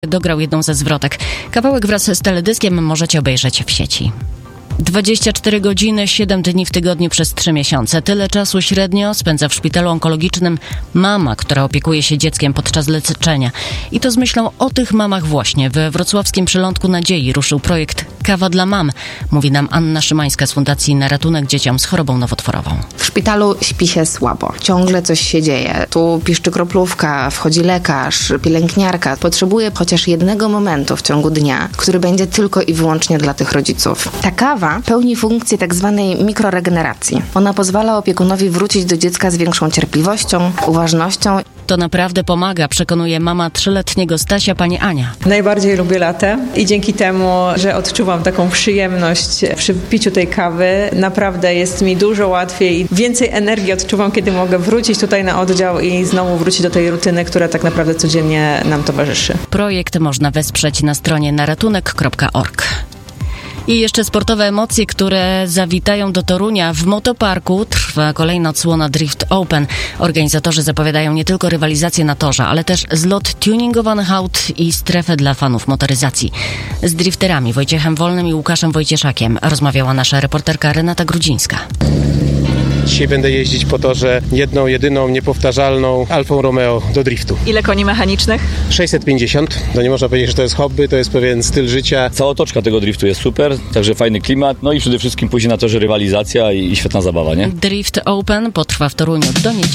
dograł jedną ze zwrotek. Kawałek wraz z teledyskiem możecie obejrzeć w sieci. 24 godziny, 7 dni w tygodniu przez 3 miesiące. Tyle czasu średnio spędza w szpitalu onkologicznym mama, która opiekuje się dzieckiem podczas leczenia. I to z myślą o tych mamach właśnie. We wrocławskim Przylądku Nadziei ruszył projekt Kawa dla mam, mówi nam Anna Szymańska z Fundacji Na Ratunek Dzieciom z Chorobą Nowotworową. W szpitalu śpi się słabo. Ciągle coś się dzieje. Tu piszczy kroplówka, wchodzi lekarz, pielęgniarka. Potrzebuje chociaż jednego momentu w ciągu dnia, który będzie tylko i wyłącznie dla tych rodziców. Ta kawa pełni funkcję tak zwanej mikroregeneracji. Ona pozwala opiekunowi wrócić do dziecka z większą cierpliwością, uważnością. To naprawdę pomaga, przekonuje mama 3-letniego Stasia, pani Ania. Najbardziej lubię latę i dzięki temu, że odczuwam taką przyjemność przy piciu tej kawy, naprawdę jest mi dużo łatwiej i więcej energii odczuwam, kiedy mogę wrócić tutaj na oddział i znowu wrócić do tej rutyny, która tak naprawdę codziennie nam towarzyszy. Projekt można wesprzeć na stronie naratunek.org. I jeszcze sportowe emocje, które zawitają do Torunia. W motoparku trwa kolejna odsłona Drift Open. Organizatorzy zapowiadają nie tylko rywalizację na torze, ale też zlot tuningowanych aut i strefę dla fanów motoryzacji. Z drifterami Wojciechem Wolnym i Łukaszem Wojcieszakiem rozmawiała nasza reporterka Renata Grudzińska. Dzisiaj będę jeździć po torze jedną, jedyną, niepowtarzalną Alfą Romeo do driftu. Ile koni mechanicznych? 650. To nie można powiedzieć, że to jest hobby, to jest pewien styl życia. Cała otoczka tego driftu jest super, także fajny klimat, no i przede wszystkim później na torze rywalizacja i świetna zabawa, nie? Drift Open potrwa w Toruniu do niedzieli.